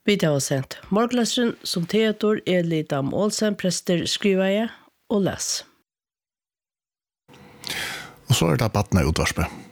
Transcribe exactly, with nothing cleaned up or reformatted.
Vi tar oss sendt morgenløseren som Theodor Eli Dam Olsen, prester, skriver jeg og les. Og så er det Batna utvarspe.